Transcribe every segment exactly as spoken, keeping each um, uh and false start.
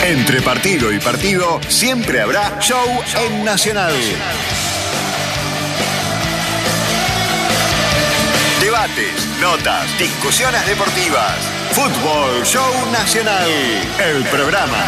Entre partido y partido siempre habrá show en Nacional. Debates, notas, discusiones deportivas. Fútbol Show Nacional, el programa.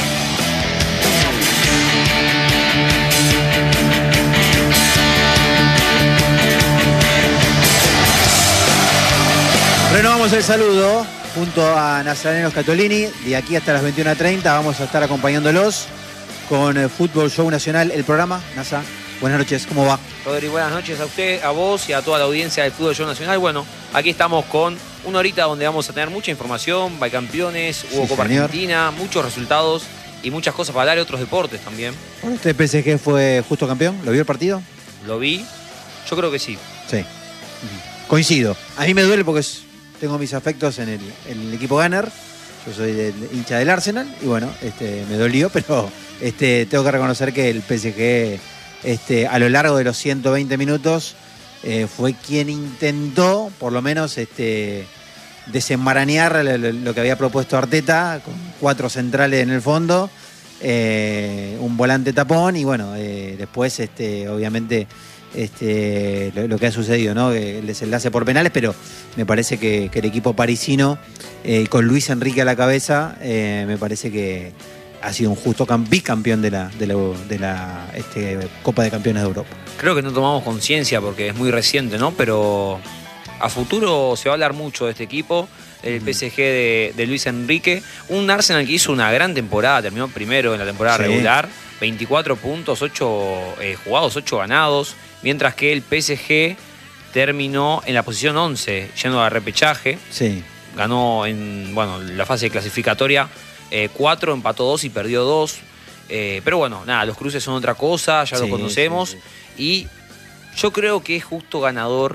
Renovamos el saludo junto a Nazareno Scatolini. De aquí hasta las veintiuna treinta vamos a estar acompañándolos con el Fútbol Show Nacional, el programa. Nasa, buenas noches, ¿cómo va? Rodri, buenas noches a usted, a vos y a toda la audiencia del Fútbol Show Nacional. Bueno, aquí estamos con una horita donde vamos a tener mucha información, bicampeones, hubo Sí, Copa señor. Argentina, muchos resultados y muchas cosas para hablar de otros deportes también. Bueno, ¿este P S G fue justo campeón? ¿Lo vio el partido? Lo vi, yo creo que sí. Sí. Coincido. A mí me duele porque es- tengo mis afectos en el, en el equipo Gunner. Yo soy del, hincha del Arsenal y bueno, este, me dolió, pero este, tengo que reconocer que el P S G este, a lo largo de los ciento veinte minutos eh, fue quien intentó por lo menos este, desenmarañar lo, lo- lo que había propuesto Arteta con cuatro centrales en el fondo, eh, un volante tapón y bueno, eh, después este, obviamente este, lo, lo que ha sucedido, ¿no? El desenlace por penales, pero me parece que, que el equipo parisino, eh, con Luis Enrique a la cabeza, eh, me parece que ha sido un justo cam- bicampeón de la, de la, de la este, Copa de Campeones de Europa. Creo que no tomamos conciencia porque es muy reciente, ¿no? Pero a futuro se va a hablar mucho de este equipo, el P S G de, de Luis Enrique. Un Arsenal que hizo una gran temporada, terminó primero en la temporada Sí. regular, veinticuatro puntos, ocho eh, jugados, ocho ganados, mientras que el P S G terminó en la posición once, yendo a repechaje. Sí. Ganó en bueno, la fase clasificatoria eh, cuatro, empató dos y perdió dos. Eh, pero bueno, nada, los cruces son otra cosa, ya Sí, lo conocemos. sí, Y yo creo que es justo ganador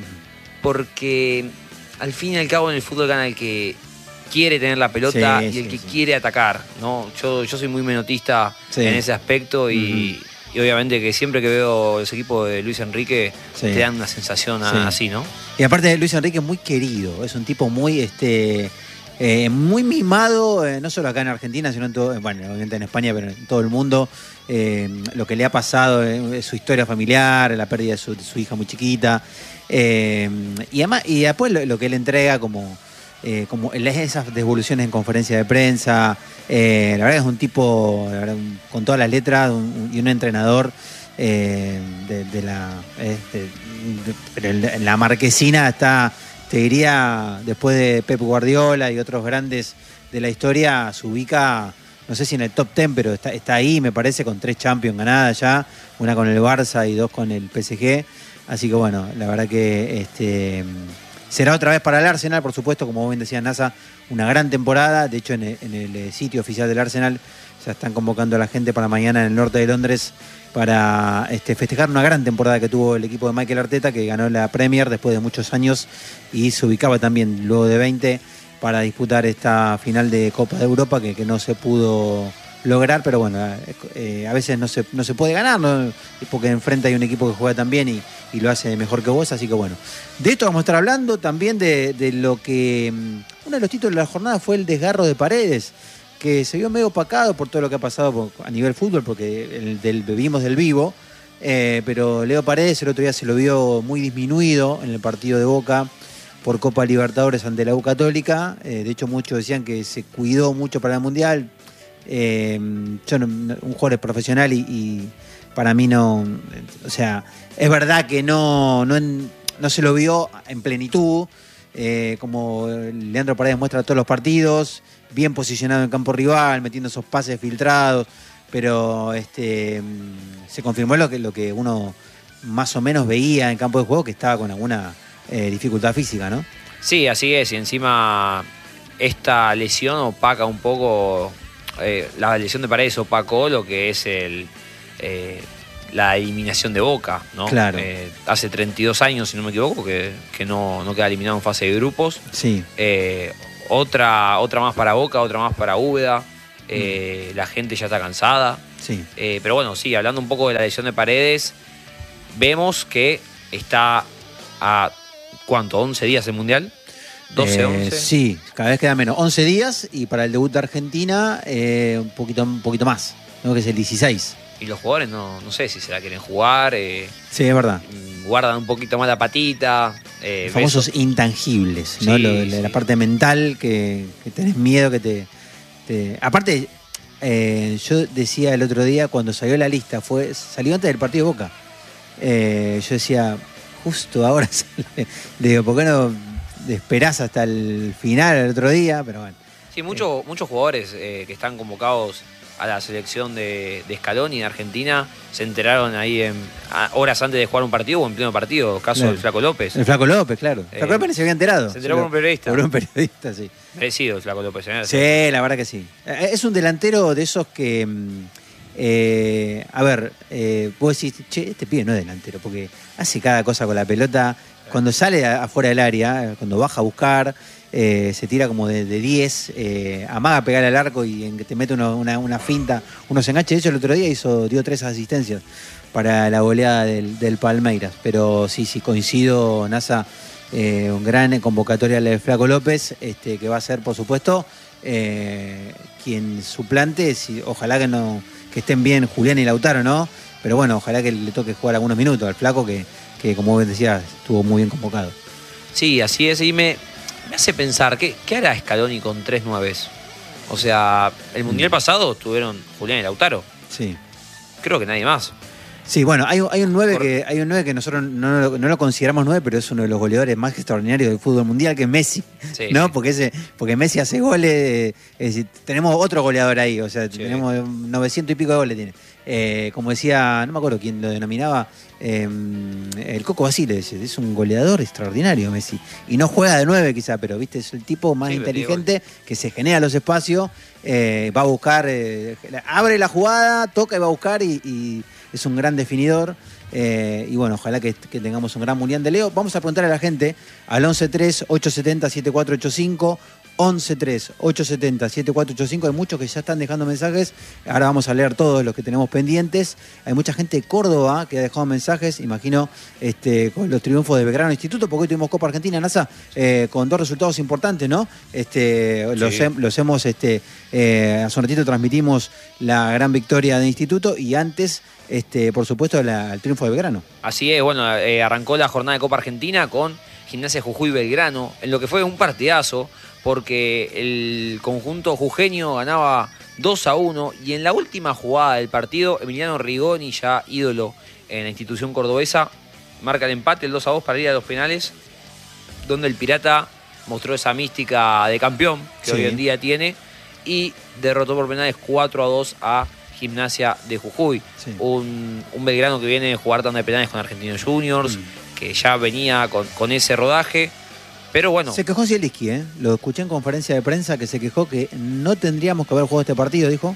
porque al fin y al cabo en el fútbol gana el que quiere tener la pelota Sí, y el sí, que sí. quiere atacar, ¿no? Yo, yo soy muy menotista Sí. en ese aspecto y, y obviamente que siempre que veo los equipos de Luis Enrique Sí. te dan una sensación a- Sí. así, ¿no? Y aparte Luis Enrique es muy querido, es un tipo muy este eh, muy mimado, eh, no solo acá en Argentina, sino en todo, bueno, obviamente en España, pero en todo el mundo. Eh, lo que le ha pasado, eh, su historia familiar, la pérdida de su, de su hija muy chiquita. Eh, y además, y después lo, lo que él entrega como, eh, como esas devoluciones en conferencia de prensa. Eh, la verdad es un tipo, la verdad, un- con todas las letras, un- un- y un entrenador eh, de, de la este, de- pero en la- en la marquesina está, te diría, después de Pep Guardiola y otros grandes de la historia, se ubica, no sé si en el top diez, pero está, está ahí, me parece, con tres Champions ganadas ya, una con el Barça y dos con el P S G. Así que bueno, la verdad que este, será otra vez para el Arsenal, por supuesto, como bien decía NASA, una gran temporada. De hecho, en el, en el sitio oficial del Arsenal ya están convocando a la gente para mañana en el norte de Londres para este, festejar una gran temporada que tuvo el equipo de Mikel Arteta, que ganó la Premier después de muchos años y se ubicaba también luego de veinte para disputar esta final de Copa de Europa que, que no se pudo lograr, pero bueno, eh, a veces no se, no se puede ganar, ¿no? Porque enfrente hay un equipo que juega tan bien y, y lo hace mejor que vos, así que bueno. De esto vamos a estar hablando también de, de lo que... Uno de los títulos de la jornada fue el desgarro de Paredes, que se vio medio opacado por todo lo que ha pasado por- a nivel fútbol, porque el del, vivimos del vivo, eh, pero Leo Paredes el otro día se lo vio muy disminuido en el partido de Boca por Copa Libertadores ante la U Católica. Eh, de hecho, muchos decían que se cuidó mucho para el Mundial. Eh, yo no- no- un jugador es profesional y, y para mí no, o sea, es verdad que no, no, en- no se lo vio en plenitud, eh, como Leandro Paredes muestra todos los partidos, bien posicionado en el campo rival, metiendo esos pases filtrados, pero este, mm, se confirmó lo que, lo que uno más o menos veía en campo de juego, que estaba con alguna eh, dificultad física, ¿no? Sí, así es. Y encima esta lesión opaca un poco, eh, la lesión de Paredes opacó lo que es el eh, la eliminación de Boca, ¿no? Claro. Eh, hace treinta y dos años, si no me equivoco, que, que no, no queda eliminado en fase de grupos. Sí. Eh, otra, otra más para Boca, otra más para Úbeda. Eh, mm. La gente ya está cansada. Sí. Eh, pero bueno, sí, hablando un poco de la lesión de Paredes, vemos que está a, ¿cuánto? ¿once días el Mundial? doce, once. Sí, cada vez queda menos. once días y para el debut de Argentina eh, un, poquito, un poquito más, ¿no? Que es el dieciséis. Y los jugadores no, no sé si se la quieren jugar. Eh, Sí, es verdad. guardan un poquito más la patita. Eh, Los famosos besos. intangibles, ¿no? Sí, Lo de la, sí. la parte mental que, que tenés miedo que te... te... Aparte, eh, yo decía el otro día cuando salió la lista, fue salió antes del partido de Boca. Eh, yo decía, justo ahora sale. Le digo, ¿por qué no esperás hasta el final el otro día? Pero bueno. Sí, muchos muchos jugadores eh, que están convocados a la selección de, de Scaloni de Argentina se enteraron ahí en, a, horas antes de jugar un partido o en pleno partido, caso Claro. del Flaco López. El Flaco López, claro. El Eh, Flaco López se había enterado. se enteró por un periodista. Por un periodista, sí. Merecido el Flaco López. ¿eh? Sí, la verdad que sí. Eh, Es un delantero de esos que... mm, eh, a ver, eh, vos decís, che, este pibe no es delantero, porque hace cada cosa con la pelota. Cuando sale a- afuera del área, eh, cuando baja a buscar, eh, se tira como de diez, eh, amaga a pegar al arco y en que te mete uno- una, una finta, unos enganches. De hecho, el otro día hizo, dio tres asistencias para la goleada del, del Palmeiras. Pero sí, sí, coincido, NASA, eh, un gran convocatoria de Flaco López, este, que va a ser, por supuesto, eh, quien suplante, si, ojalá que no que estén bien Julián y Lautaro, ¿no? Pero bueno, ojalá que le toque jugar algunos minutos al Flaco, que, que como vos decías, estuvo muy bien convocado. Sí, así es. Y me, me hace pensar, ¿qué, ¿qué hará Scaloni con tres nueves? O sea, el Mundial pasado tuvieron Julián y Lautaro. Sí. Creo que nadie más. Sí, bueno, hay, un- hay un nueve Por- que hay un nueve que nosotros no, lo- no lo consideramos nueve, pero es uno de los goleadores más extraordinarios del fútbol mundial, que es Messi. Sí, ¿No? sí. Porque ese, porque Messi hace goles, eh, es decir, tenemos otro goleador ahí, o sea, Sí. tenemos novecientos y pico de goles tiene. Eh, como decía, no me acuerdo quién lo denominaba, eh, el Coco Basile, dice, es un goleador extraordinario Messi. Y no juega de nueve quizá, pero viste, es el tipo más Sí, pero inteligente que se genera los espacios, eh, va a buscar, eh, abre la jugada, toca y va a buscar y, y es un gran definidor. Eh, y bueno, ojalá que, que tengamos un gran mundial de Leo. Vamos a preguntar a la gente al once tres, ocho siete cero, siete cuatro ocho cinco. once tres, ocho siete cero, siete cuatro ocho cinco. Hay muchos que ya están dejando mensajes. Ahora vamos a leer todos los que tenemos pendientes. Hay mucha gente de Córdoba que ha dejado mensajes, imagino, este, con los triunfos de Belgrano Instituto, porque hoy tuvimos Copa Argentina, NASA, eh, con dos resultados importantes, ¿no? Este, los, Sí. hem- los hemos, este, eh, hace un ratito transmitimos la gran victoria de Instituto y antes, este, por supuesto, la- el triunfo de Belgrano. Así es, bueno, eh, arrancó la jornada de Copa Argentina con Gimnasia Jujuy Belgrano, en lo que fue un partidazo, porque el conjunto jujeño ganaba dos a uno y en la última jugada del partido, Emiliano Rigoni, ya ídolo en la institución cordobesa, marca el empate, el dos a dos para ir a los penales, donde el Pirata mostró esa mística de campeón que Sí. hoy en día tiene y derrotó por penales cuatro a dos a Gimnasia de Jujuy. Sí. Un, un Belgrano que viene de jugar tanda de penales con Argentinos Juniors, Mm. que ya venía con, con ese rodaje. Pero bueno, Se quejó Zielinski, ¿eh? Lo escuché en conferencia de prensa que se quejó que no tendríamos que haber jugado este partido, dijo.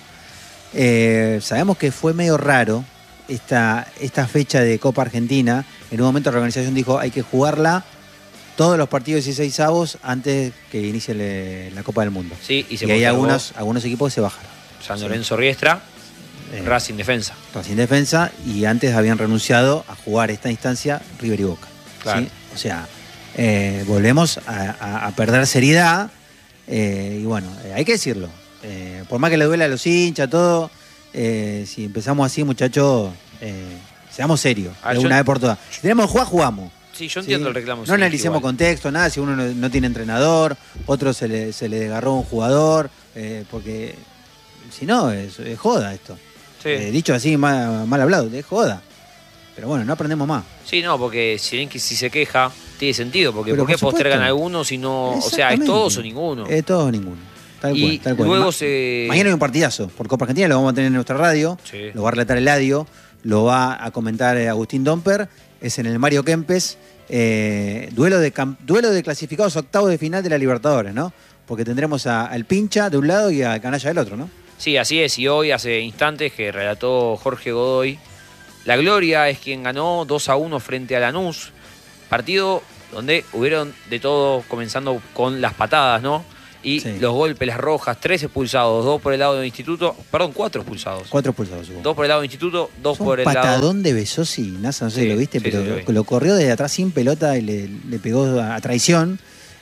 Eh, sabemos que fue medio raro esta, esta fecha de Copa Argentina. En un momento la organización dijo hay que jugarla todos los partidos dieciséis avos antes que inicie le- la Copa del Mundo. sí, y se Y hay postergó algunos, algunos equipos que se bajaron. San Sí. Lorenzo Riestra, Eh, Racing Defensa. Racing Defensa, y antes habían renunciado a jugar esta instancia River y Boca. Claro. ¿sí? O sea, eh, volvemos a, a- a perder seriedad, eh, y bueno, eh, hay que decirlo. Eh, por más que le duela a los hinchas, todo, eh, si empezamos así, muchachos, eh, seamos serios, Ah, de yo- una vez por todas. Si tenemos que jugar, jugamos. Sí, yo ¿sí? entiendo el reclamo. No sí, analicemos igual. contexto, nada, si uno no, no tiene entrenador, otro se le, se le desgarró un jugador, eh, porque si no, es, es joda esto. Sí. Eh, dicho así, mal, mal hablado, es joda. Pero bueno, no aprendemos más. Sí, no, porque si bien que si se queja, tiene sentido. Porque Pero ¿por qué por supuesto. postergan a algunos si no. O sea, es Exactamente. todos o ninguno. Es todos o ninguno. Tal y cual, tal cual. luego Ma- se. Mañana hay un partidazo por Copa Argentina, lo vamos a tener en nuestra radio. Sí. Lo va a relatar Eladio, lo va a comentar eh, Agustín Domper. Es en el Mario Kempes. eh, duelo, de cam- duelo de clasificados octavos de final de la Libertadores, ¿no? Porque tendremos a- al Pincha de un lado y a Canalla del otro, ¿no? Sí, así es. Y hoy, hace instantes que relató Jorge Godoy, la Gloria es quien ganó dos a uno frente a Lanús. Partido donde hubieron de todo, comenzando con las patadas, ¿no? Y Sí. los golpes, las rojas, tres expulsados, dos por el lado del instituto, perdón, cuatro expulsados. Cuatro expulsados hubo. Dos por el lado del instituto, dos Es un por el lado. patadón de Besosi, Nasa, no sé Sí, si lo viste, sí, pero sí, lo vi. lo, lo corrió desde atrás sin pelota y le, le pegó a, a traición.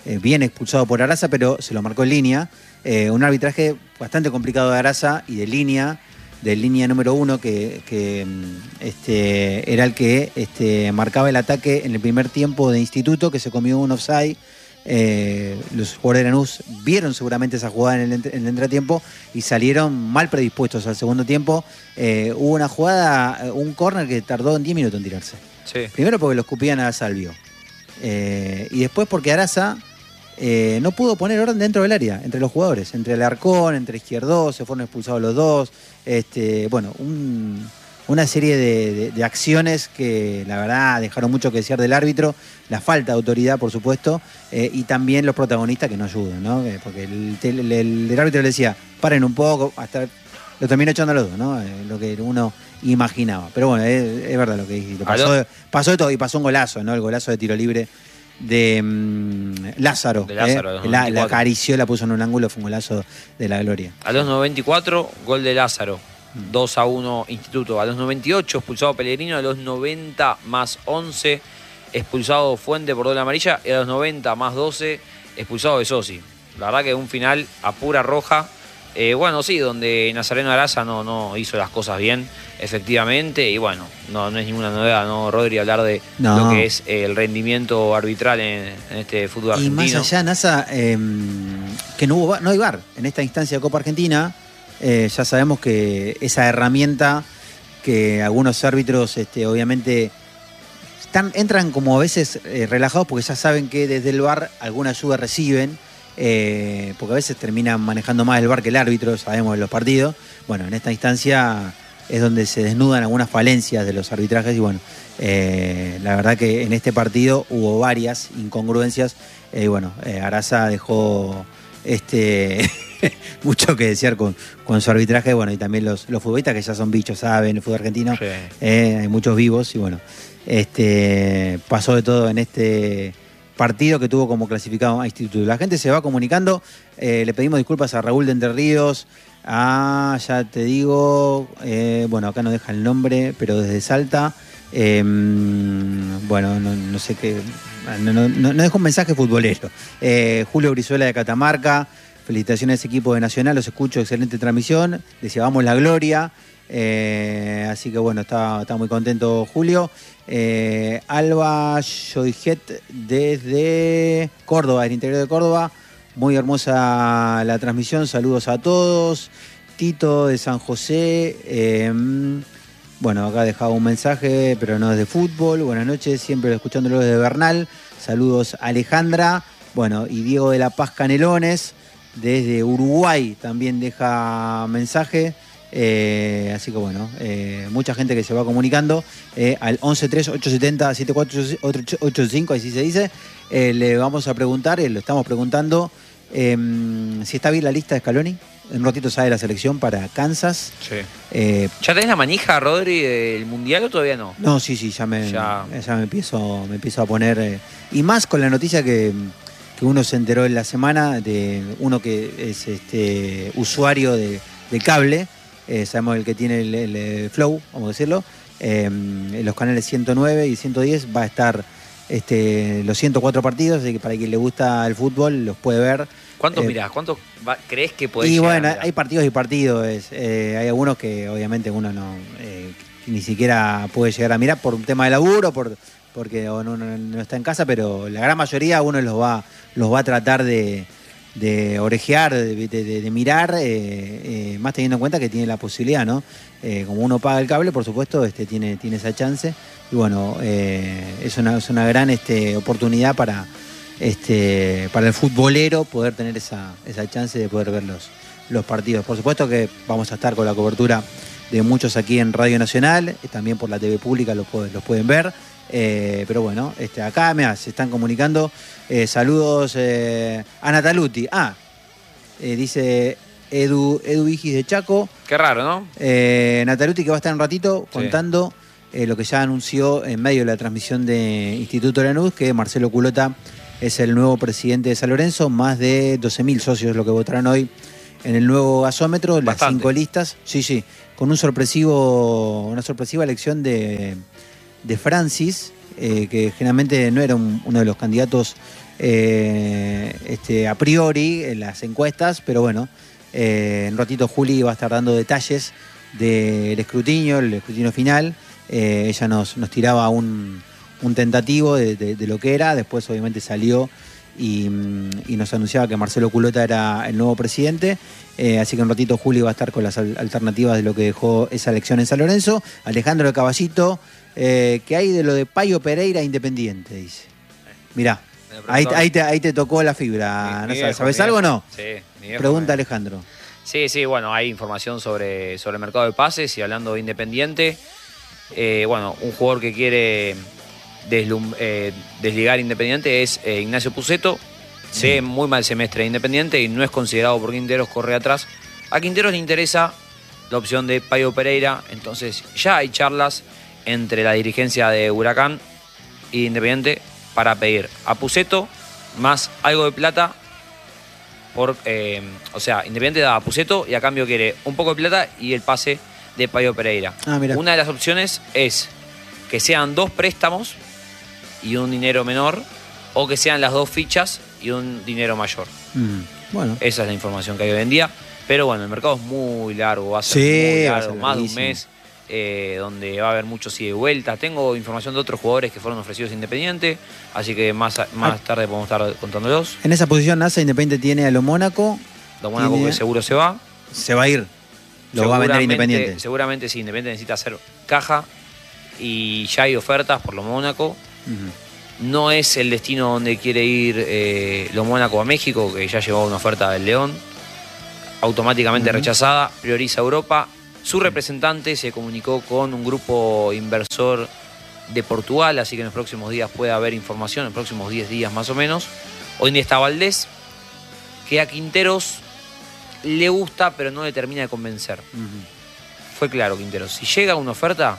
eh, bien expulsado por Araza, pero se lo marcó en línea. Eh, un arbitraje bastante complicado de Araza y de línea, de línea número uno, que, que este, era el que este, marcaba el ataque en el primer tiempo de Instituto, que se comió un offside. Eh, los jugadores de Lanús vieron seguramente esa jugada en el, en el entretiempo y salieron mal predispuestos al segundo tiempo. Eh, hubo una jugada, un córner que tardó diez minutos en tirarse. Sí. Primero porque lo escupían a Salvio. Eh, y después porque Araza eh, no pudo poner orden dentro del área, entre los jugadores, entre Alarcón, entre Izquierdo, se fueron expulsados los dos. Este, bueno, un... Una serie de, de, de acciones que la verdad dejaron mucho que desear del árbitro, la falta de autoridad, por supuesto, eh, y también los protagonistas que no ayudan, ¿no? Eh, porque el, el, el, el árbitro le decía, paren un poco, hasta lo terminó echando a los dos, ¿no? Eh, lo que uno imaginaba. Pero bueno, es, es verdad lo que dije. Pasó, de, pasó de todo y pasó un golazo, ¿no? El golazo de tiro libre de um, Lázaro. De Lázaro, eh, la, la acarició, la puso en un ángulo, fue un golazo de la gloria. A los noventa y cuatro, gol de Lázaro. dos a uno Instituto. A los noventa y ocho, expulsado Pellegrino. A los noventa más once, expulsado Fuente por doble amarilla. Y a los noventa más doce, expulsado de Sosi. La verdad que un final a pura roja. Eh, bueno, sí, donde Nazareno Araza no, no hizo las cosas bien, efectivamente. Y bueno, no, no es ninguna novedad, ¿no, Rodri? Hablar de no. lo que es el rendimiento arbitral en, en este fútbol argentino. Y más allá, Nasa, eh, que no, hubo, no hay V A R en esta instancia de Copa Argentina. Eh, ya sabemos que esa herramienta que algunos árbitros este, obviamente están, entran como a veces eh, relajados porque ya saben que desde el V A R alguna ayuda reciben, eh, porque a veces terminan manejando más el V A R que el árbitro, sabemos de los partidos. Bueno, en esta instancia es donde se desnudan algunas falencias de los arbitrajes y bueno, eh, la verdad que en este partido hubo varias incongruencias y eh, bueno, eh, Araza dejó este... mucho que desear con, con su arbitraje, bueno, y también los, los futbolistas que ya son bichos, saben, el fútbol argentino, sí. eh, hay muchos vivos y bueno, este pasó de todo en este partido que tuvo como clasificado a Instituto. La gente se va comunicando, eh, le pedimos disculpas a Raúl de Entre Ríos, a, ya te digo, eh, bueno, acá no deja el nombre, pero desde Salta, eh, bueno, no, no sé qué, no, no, no dejo un mensaje futbolero, eh, Julio Brizuela de Catamarca. Felicitaciones a ese equipo de Nacional, los escucho, excelente transmisión. Decía, vamos la gloria. Eh, así que bueno, está, está muy contento Julio. Eh, Alba Joyget desde Córdoba, el interior de Córdoba. Muy hermosa la transmisión, saludos a todos. Tito de San José. Eh, bueno, acá dejaba un mensaje, pero no es de fútbol. Buenas noches, siempre escuchándolo desde Bernal. Saludos a Alejandra. Bueno, y Diego de la Paz Canelones. Desde Uruguay también deja mensaje, eh, así que bueno, eh, mucha gente que se va comunicando eh, al once tres ocho siete cero siete cuatro ocho cinco, así se dice. Eh, le vamos a preguntar, eh, lo estamos preguntando, eh, si está bien la lista de Scaloni. En un ratito sale la selección para Kansas. Sí. Eh, ¿Ya tenés la manija, Rodri, del Mundial o todavía no? No, sí, sí, ya me, ya. Ya me, empiezo, me empiezo a poner, eh, y más con la noticia que... que uno se enteró en la semana de uno que es este usuario de, de cable, eh, sabemos el que tiene el, el Flow, vamos a decirlo, eh, en los canales ciento nueve y ciento diez va a estar este, los ciento cuatro partidos, así que para quien le gusta el fútbol los puede ver. ¿Cuántos eh, mirás? ¿Cuántos va, crees que podés Y bueno, hay partidos y partidos, eh, hay algunos que obviamente uno no eh, ni siquiera puede llegar a mirar por un tema de laburo, por porque no, no, no está en casa, pero la gran mayoría uno los va, los va a tratar de, de orejear, de, de, de mirar, eh, eh, más teniendo en cuenta que tiene la posibilidad, ¿no? Eh, como uno paga el cable, por supuesto, este, tiene, tiene esa chance. Y bueno, eh, es, una, es una gran este, oportunidad para, este, para el futbolero poder tener esa, esa chance de poder ver los, los partidos. Por supuesto que vamos a estar con la cobertura de muchos aquí en Radio Nacional, también por la T V pública los, los pueden ver. Eh, pero bueno, este, acá mirá, se están comunicando. Eh, saludos eh, a Nataluti. Ah, eh, dice Edu, Edu Vigis de Chaco. Qué raro, ¿no? Eh, Nataluti que va a estar un ratito sí. contando eh, lo que ya anunció en medio de la transmisión de Instituto Lanús, que Marcelo Culota es el nuevo presidente de San Lorenzo. Más de doce mil socios lo que votarán hoy en el nuevo gasómetro. Bastante. Las cinco listas. Sí, sí. Con un sorpresivo, una sorpresiva elección de... de Francis, eh, que generalmente no era un, uno de los candidatos eh, este, a priori en las encuestas, pero bueno, eh, en un ratito Juli va a estar dando detalles del escrutinio, el escrutinio final. Eh, ella nos, nos tiraba un, un tentativo de, de, de lo que era, después obviamente salió y, y nos anunciaba que Marcelo Culota era el nuevo presidente. Eh, así que un ratito Juli va a estar con las alternativas de lo que dejó esa elección en San Lorenzo. Alejandro de Caballito, eh, ¿qué hay de lo de Payo Pereira Independiente? Dice. Mirá, ahí, ahí, te, ahí te tocó la fibra. Mi, ¿No mi sabes, viejo, ¿sabes mi algo o viejo. no? Sí, mi viejo Pregunta me... Alejandro. Sí, sí, bueno, hay información sobre, sobre el mercado de pases y hablando de Independiente, eh, bueno, un jugador que quiere deslum, eh, desligar Independiente es eh, Ignacio Pusetto. Sí, muy mal semestre de Independiente y no es considerado por Quinteros, corre atrás. A Quinteros le interesa la opción de Payo Pereira, entonces ya hay charlas entre la dirigencia de Huracán y Independiente para pedir a Pusetto más algo de plata. Por, eh, o sea, Independiente da a Pusetto y a cambio quiere un poco de plata y el pase de Payo Pereira. Ah, mira. Una de las opciones es que sean dos préstamos y un dinero menor, o que sean las dos fichas y un dinero mayor. Mm, bueno. Esa es la información que hay hoy en día. Pero bueno, el mercado es muy largo, va a ser Sí, muy va a largo, ser más de un larguísimo. mes, eh, donde va a haber muchos ida y vuelta. Tengo información de otros jugadores que fueron ofrecidos a Independiente, así que más, más Ah. tarde podemos estar contándolos. En esa posición NASA Independiente tiene a lo Mónaco. Lo Mónaco Tiene- que seguro se va. Se va a ir. Lo va a vender Seguramente- Independiente. Seguramente sí, Independiente necesita hacer caja y ya hay ofertas por lo Mónaco. Ujú. No es el destino donde quiere ir eh, lo Mónaco a México, que ya llevó una oferta del León, automáticamente Ujú. rechazada, prioriza Europa. Su representante se comunicó con un grupo inversor de Portugal, así que en los próximos días puede haber información, en los próximos diez días más o menos. Hoy en día está Valdés, que a Quinteros le gusta, pero no le termina de convencer. Ujú. Fue claro, Quinteros, si llega una oferta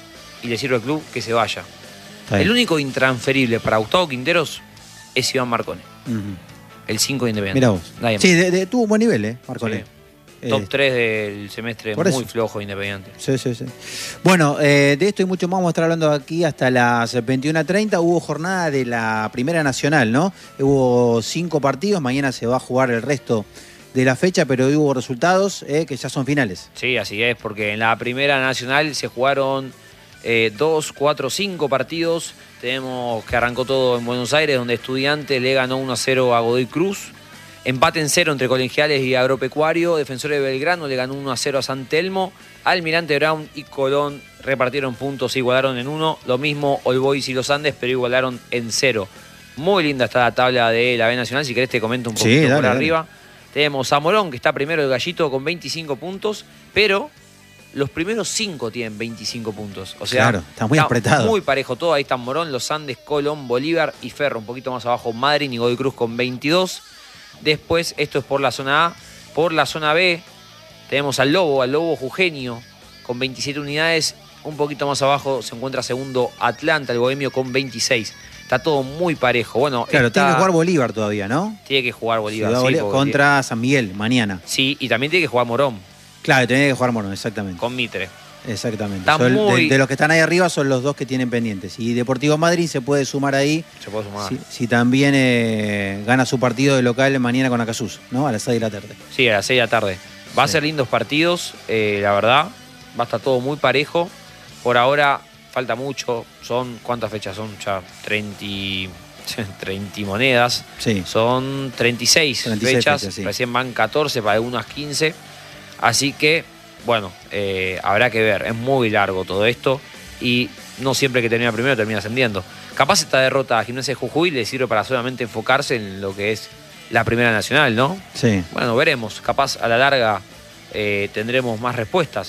y le sirve al club, que se vaya. Está bien. El único intransferible para Gustavo Quinteros es Iván Marcone, Ujú. el cinco de Independiente. Mirá vos. Nadie más. Sí, de, de- tuvo un buen nivel, ¿eh? Marcone. Sí. Eh, Top tres del semestre por muy eso. flojo de Independiente. Sí, sí, sí. Bueno, eh, de esto y mucho más vamos a estar hablando aquí hasta las veintiuna treinta. Hubo jornada de la Primera Nacional, ¿no? Hubo cinco partidos, mañana se va a jugar el resto de la fecha, pero hoy hubo resultados eh, que ya son finales. Sí, así es, porque en la Primera Nacional se jugaron eh, dos, cuatro, cinco partidos. Tenemos que arrancó todo en Buenos Aires, donde Estudiantes le ganó uno a cero a Godoy Cruz. Empate en cero entre Colegiales y Agropecuario. Defensores de Belgrano le ganó uno a cero a San Telmo. Almirante Brown y Colón repartieron puntos e igualaron en uno. Lo mismo All Boys y los Andes, pero igualaron en cero. Muy linda está la tabla de la B Nacional. Si querés te comento un Sí, poquito dale, por dale. arriba. Tenemos a Morón, que está primero el Gallito con veinticinco puntos, pero los primeros cinco tienen veinticinco puntos. O sea, Claro, está muy apretado. Muy parejo todo. Ahí están Morón, Los Andes, Colón, Bolívar y Ferro. Un poquito más abajo Madryn y Godoy Cruz con veintidós. Después, esto es por la zona A. Por la zona B, tenemos al Lobo, al Lobo Jujeño con veintisiete unidades. Un poquito más abajo se encuentra segundo Atlanta, el Bohemio con veintiséis. Está todo muy parejo. Bueno, Claro, está- tiene que jugar Bolívar todavía, ¿no? tiene que jugar Bolívar. Ciudad sí, Bolívar porque- contra San Miguel, mañana. Sí, y también tiene que jugar Morón Claro, tiene que jugar Morón, exactamente. con Mitre. Exactamente. Está Son- muy- de, de los que están ahí arriba son los dos que tienen pendientes. Y Deportivo Madrid se puede sumar ahí Se puede sumar. si, si también eh, gana su partido de local mañana con Acasús, ¿no? A las seis de la tarde. Sí, a las seis de la tarde. Va a Sí. ser lindos partidos, eh, la verdad. Va a estar todo muy parejo. Por ahora falta mucho. Son, ¿cuántas fechas son? Ya treinta, treinta monedas. Sí. Son treinta y seis, treinta y seis fechas. fechas, sí. Recién van catorce, para algunas quince. Así que, bueno, eh, habrá que ver. Es muy largo todo esto. Y no siempre que termina primero termina ascendiendo. Capaz esta derrota a Gimnasia de Jujuy le sirve para solamente enfocarse en lo que es la Primera Nacional, ¿no? Sí. Bueno, veremos. Capaz a la larga eh, tendremos más respuestas.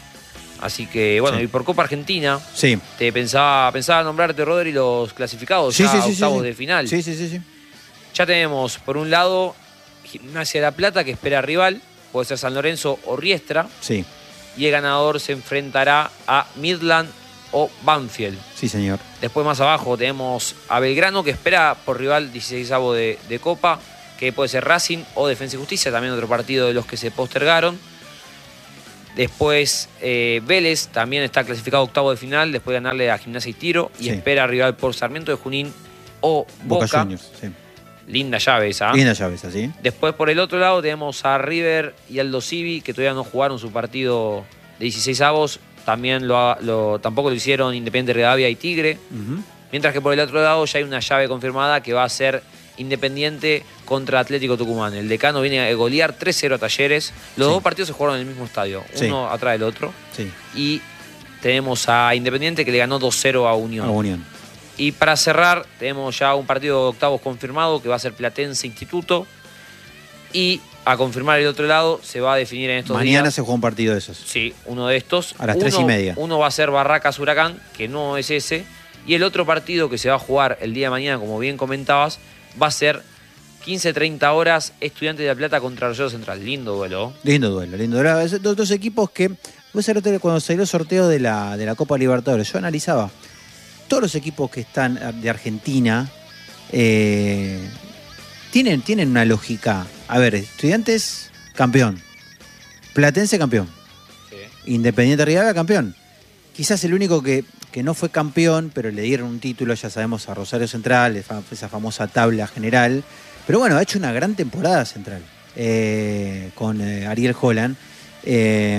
Así que, bueno, Sí. y por Copa Argentina, Sí. te pensaba, pensaba nombrarte, Rodri, los clasificados Sí, ya sí, a sí, sí, octavos sí. de final. Sí, sí, sí, sí. Ya tenemos, por un lado, Gimnasia de La Plata, que espera rival. Puede ser San Lorenzo o Riestra. Sí, Y el ganador se enfrentará a Midland o Banfield. sí, señor. Después más abajo tenemos a Belgrano, que espera por rival dieciseisavo de, de Copa, que puede ser Racing o Defensa y Justicia, también otro partido de los que se postergaron. Después eh, Vélez también está clasificado octavo de final, después de ganarle a Gimnasia y Tiro, y Sí. espera rival por Sarmiento de Junín o Boca, Boca. Juniors, sí. Linda llave esa. Linda llave esa, ¿sí? Después por el otro lado tenemos a River y Aldo Civi, que todavía no jugaron su partido de dieciséis avos. También lo, lo, tampoco lo hicieron Independiente Rivadavia y Tigre. Uh-huh. Mientras que por el otro lado ya hay una llave confirmada que va a ser Independiente contra Atlético Tucumán. El Decano viene a golear tres cero a Talleres. Los sí. dos partidos se jugaron en el mismo estadio, sí. uno atrás del otro. Sí. Y tenemos a Independiente que le ganó dos cero a Unión. A Unión. Y para cerrar, tenemos ya un partido de octavos confirmado que va a ser Platense Instituto. Y a confirmar el otro lado, se va a definir en estos Mañana días. Mañana se juega un partido de esos. Sí, uno de estos. A las uno, tres y media. Uno va a ser Barracas Huracán, que no es ese. Y el otro partido que se va a jugar el día de mañana, como bien comentabas, va a ser quince treinta horas, Estudiantes de La Plata contra Rosario Central. Lindo duelo. Lindo duelo, lindo duelo. Es dos, dos equipos que, cuando salió el sorteo de la, de la Copa Libertadores, yo analizaba todos los equipos que están de Argentina, eh, tienen, tienen una lógica. A ver, Estudiantes, campeón. Platense, campeón. Sí. Independiente Rivadavia, campeón. Quizás el único que, que no fue campeón, pero le dieron un título, ya sabemos, a Rosario Central, esa famosa tabla general. Pero bueno, ha hecho una gran temporada Central eh, con eh, Ariel Holland. Eh,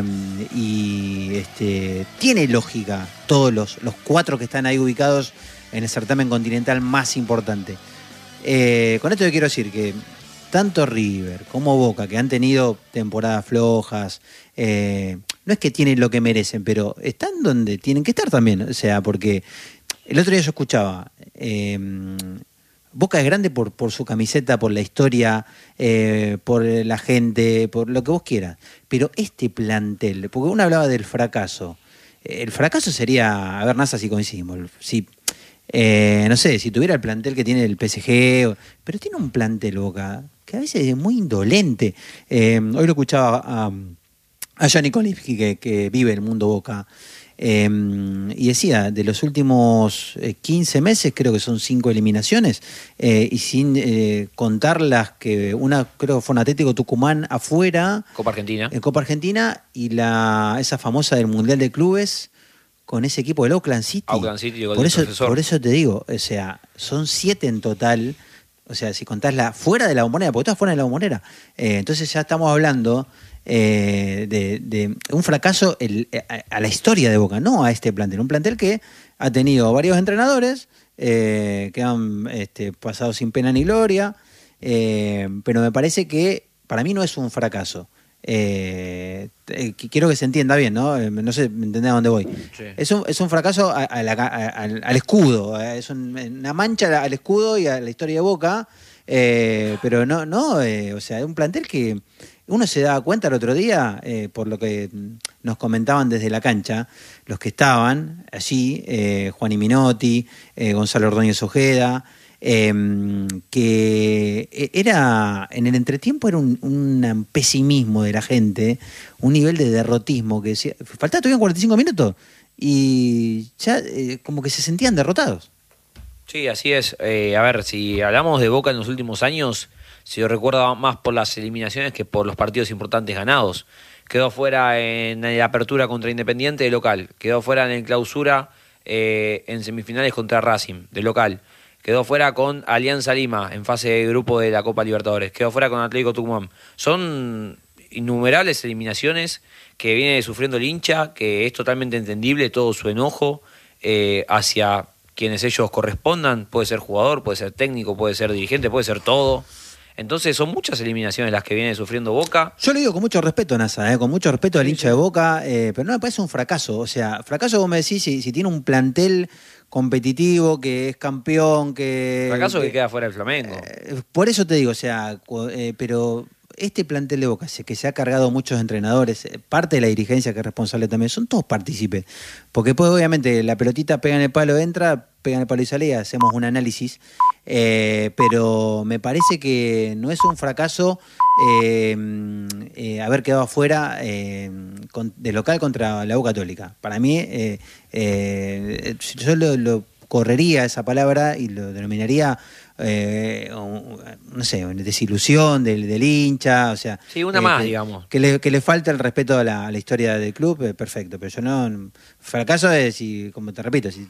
y este, tiene lógica todos los, los cuatro que están ahí ubicados en el certamen continental más importante. Eh, con esto yo quiero decir que tanto River como Boca, que han tenido temporadas flojas, eh, no es que tienen lo que merecen, pero están donde tienen que estar también. O sea, porque el otro día yo escuchaba, eh, Boca es grande por, por su camiseta, por la historia, eh, por la gente, por lo que vos quieras. Pero este plantel, porque uno hablaba del fracaso, el fracaso sería, a ver, Nasa, si coincidimos, si, eh, no sé, si tuviera el plantel que tiene el P S G, pero tiene un plantel Boca que a veces es muy indolente. Eh, hoy lo escuchaba a, a Gianni Kolipski, que, que vive el mundo Boca, eh, y decía, de los últimos eh, quince meses, creo que son cinco eliminaciones, eh, y sin eh, contar las que, una creo que fue un Atlético Tucumán afuera, Copa Argentina, en Copa Argentina, y la esa famosa del Mundial de Clubes, con ese equipo del Auckland City. Auckland City por, eso, por eso te digo, o sea, son siete en total. O sea, si contás la fuera de la Bombonera, porque estás fuera de la Bombonera. Eh, entonces ya estamos hablando eh, de, de un fracaso el, a, a la historia de Boca, no a este plantel. Un plantel que ha tenido varios entrenadores eh, que han este, pasado sin pena ni gloria, eh, pero me parece que para mí no es un fracaso. Eh, eh, quiero que se entienda bien, ¿no? Eh, no sé, ¿me entendés a dónde voy? Sí. Es, un, es un fracaso a, a la, a, al, al escudo, eh, es un, una mancha al escudo y a la historia de Boca, eh, pero no, no eh, o sea, es un plantel que uno se da cuenta el otro día, eh, por lo que nos comentaban desde la cancha, los que estaban allí, eh, Juan y Minotti, eh, Gonzalo Ordóñez Ojeda, Eh, que era en el entretiempo era un, un pesimismo de la gente, un nivel de derrotismo que decía, faltaba todavía cuarenta y cinco minutos y ya eh, como que se sentían derrotados. Sí, así es. Eh, a ver, si hablamos de Boca en los últimos años, si yo recuerdo más por las eliminaciones que por los partidos importantes ganados. Quedó fuera en la apertura contra Independiente de local, quedó fuera en el clausura eh, en semifinales contra Racing de local. Quedó fuera con Alianza Lima en fase de grupo de la Copa Libertadores. Quedó fuera con Atlético Tucumán. Son innumerables eliminaciones que viene sufriendo el hincha, que es totalmente entendible todo su enojo eh, hacia quienes ellos correspondan. Puede ser jugador, puede ser técnico, puede ser dirigente, puede ser todo. Entonces son muchas eliminaciones las que viene sufriendo Boca. Yo lo digo con mucho respeto, Nasa, eh, con mucho respeto al sí, hincha sí. de Boca, eh, pero no me parece un fracaso. O sea, fracaso, vos me decís, si, si tiene un plantel competitivo, que es campeón, que... Fracaso que, que queda fuera el Flamengo. Eh, por eso te digo, o sea, eh, pero este plantel de Boca, que se ha cargado muchos entrenadores, parte de la dirigencia que es responsable también, son todos partícipes. Porque pues obviamente la pelotita pega en el palo, entra, pega en el palo y sale, y hacemos un análisis. Eh, pero me parece que no es un fracaso eh, eh, haber quedado afuera eh, con, de local contra la U Católica. Para mí, eh, eh, yo lo, lo correría esa palabra y lo denominaría, eh, no sé, una desilusión del, del hincha, o sea... Sí, una eh, más, que, digamos. Que le, que le falta el respeto a la, a la historia del club, eh, perfecto, pero yo no... Fracaso es, si, como te repito, si